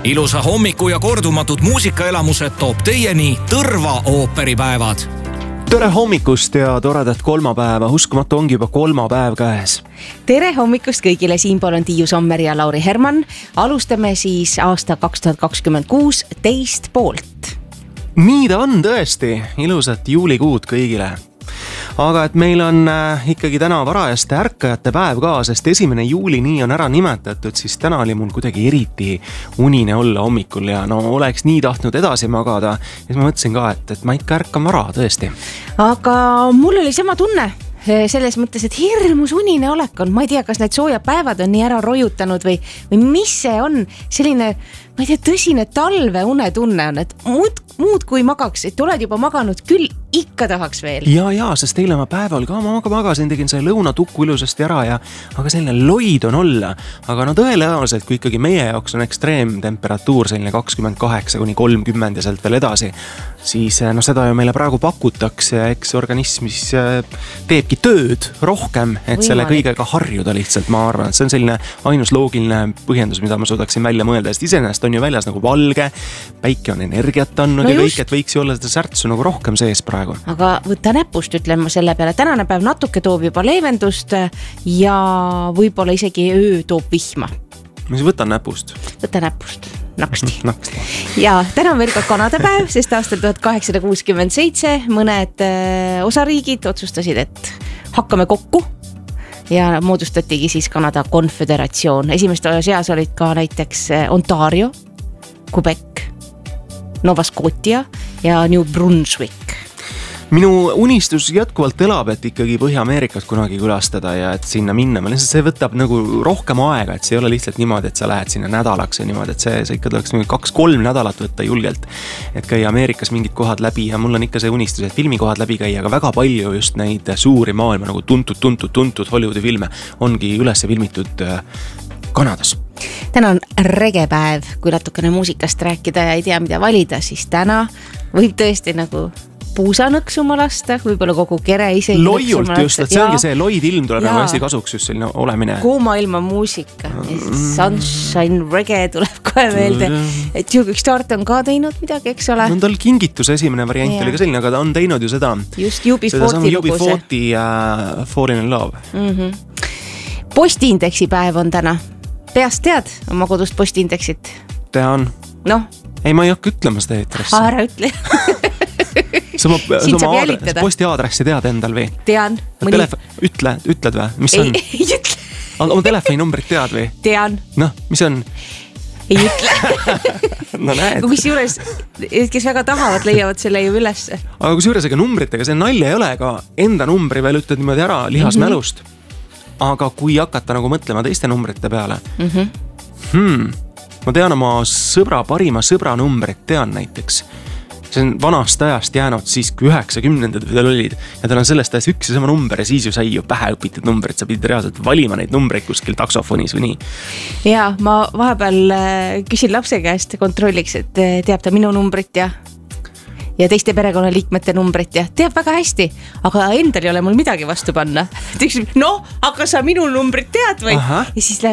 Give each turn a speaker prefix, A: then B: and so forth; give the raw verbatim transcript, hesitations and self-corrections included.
A: Ilusa hommiku ja kordumatud muusikaelamused toob teieni Tõrva ooperipäevad.
B: Tere hommikust ja toredat kolmapäeva. Uskumatu ongi juba kolmapäev käes.
C: Tere hommikust kõigile. Siinpool on Tiiu Sommer ja Lauri Herman. Alustame siis aasta kaks tuhat kakskümmend kuus teist poolt.
B: Nii ta on tõesti. Ilusat juulikuud kõigile. Aga et meil on äh, ikkagi täna varajaste ärkajate päev ka, sest esimene juuli nii on ära nimetatud, siis täna oli mul kuidagi eriti unine olla hommikul ja no oleks nii tahtnud edasi magada. Ja siis ma mõtlesin ka, et, et ma ikka ärkan vara tõesti.
C: Aga mul oli sama tunne. Selles mõttes, et hirmus unine olek on. Ma ei tea, kas need soojad päevad on nii ära rojutanud või, või mis see on selline, ma ei tea, tõsine talve unetunne on, et muud, muud kui magaks, et oled juba maganud, küll ikka tahaks veel.
B: Ja, ja, sest eile ma päeval ka ma magasin, tegin see lõunatukku ilusasti ära ja aga selline loid on olla. Aga no tõenäoliselt, kui ikkagi meie jaoks on ekstreemtemperatuur selline kakskümmend kaheksa kuni kolmkümmend ja sealt veel edasi, siis no seda ju meile praegu pakutakse ja eks organism siis teebki tööd rohkem, et Võimalik. Selle kõigega harjuda lihtsalt, ma arvan, et see on selline ainus loogiline põhjendus, mida ma suudaksin välja mõelda, sest iseenesest on ju väljas nagu valge, päike on energiat andnud no ja just. Kõik, et võiks ju olla seda särtsu nagu rohkem sees praegu.
C: Aga võtta näpust, ütlen ma selle peale, tänane päev natuke toob juba leevendust ja võib-olla isegi öö toob vihma.
B: Ma siis võtan näpust.
C: Võta näpust. Naksti.
B: Naksti.
C: Ja täna on veel ka Kanada päev, sest aastal tuhat kaheksasada kuuskümmend seitse mõned osariigid otsustasid, et hakkame kokku ja moodustatigi siis Kanada konföderatsioon. Esimeste seas olid ka näiteks Ontario, Quebec, Nova Scotia ja New Brunswick.
B: Minu unistus jätkuvalt elab, et ikkagi Põhja-Ameerikat kunagi külastada ja et sinna minna. Ma lihtsalt see võtab nagu rohkem aega, et see ei ole lihtsalt niimoodi, et sa lähed sinna nädalaks ja niimoodi, et see, see ikka tuleks kaks-kolm nädalat võtta julgelt, et käia Ameerikas mingid kohad läbi ja mul on ikka see unistus, et filmikohad läbi käia, aga väga palju just neid suuri maailma nagu tuntud, tuntud, tuntud Hollywoodi filme ongi üles filmitud Kanadas.
C: Täna on regepäev, kui natukene muusikast rääkida ja ei tea, mida valida, siis täna võib tõesti nagu puusa nõksuma lasta, võib-olla kogu kere ise
B: loiult just, et see ongi see loid ilm tuleb nagu hästi kasuks just selline olemine.
C: Kuuma ilma muusika, Sunshine Reggae tuleb kohe meelde, et Hugh Start on ka teinud midagi, eks ole?
B: No tal kingitus esimene variant ja. Oli ka selline, aga ta on teinud ju seda
C: just U B forty
B: U B forty ja Falling in Love.
C: Mm-hmm. Postiindeksi päev on täna. Peast tead oma kodust postiindeksit?
B: Tean.
C: Noh.
B: Ei, ma ei hakka ütlema seda eetrisse.
C: Ära ütle.
B: Sa oma, oma aadres, posti aadressi tead endal või?
C: Tean.
B: Mõni... Telef- ütle, ütled või? Mis
C: ei,
B: on?
C: Ei ütle.
B: Aga oma telefoninumbrit tead või?
C: Tean.
B: Noh, mis on?
C: Ei ütle.
B: No näed.
C: Kus juures, kes väga tahavad, leiavad selle ju ülesse.
B: Aga kus juures ega numbritega, see nalja ei ole, aga enda numbri veel ütled niimoodi ära lihasmälust. Mm-hmm. Aga kui hakata nagu mõtlema teiste numbrite peale, mm-hmm. hmm, ma tean oma sõbra, parima sõbra numbrit tean näiteks. See on vanast ajast jäänud siis, kui üheksakümnendad veel olid ja tal on sellest ajast üks ja sama number ja siis ju sai ju pähe õpitud numbrit, sa pidid reaalselt valima neid numbreid kuskil taksofonis või nii.
C: Ja ma vahepeal küsin lapse käest kontrolliks, et teab ta minu numbrit ja ja teiste perekonnaliikmete numbrit ja teab väga hästi, aga endal ei ole mul midagi vastu panna. No, aga sa minu numbrit tead või? Aha. Ja siis läheb